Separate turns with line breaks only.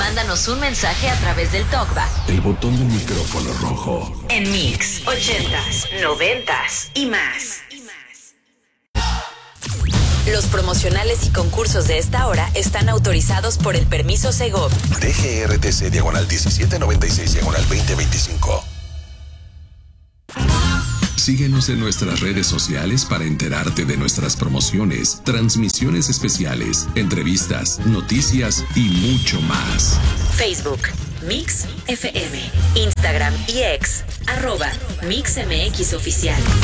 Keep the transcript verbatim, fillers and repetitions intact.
Mándanos un mensaje a través del TalkBack.
El botón del micrófono rojo.
En Mix, ochentas, noventas y más. Los promocionales y concursos de esta hora están autorizados por el permiso Segov.
D G R T C diagonal diecisiete noventa y seis diagonal veinte veinticinco.
Síguenos en nuestras redes sociales para enterarte de nuestras promociones, transmisiones especiales, entrevistas, noticias y mucho más.
Facebook, Mix F M. Instagram y X, arroba Mix M X Oficial.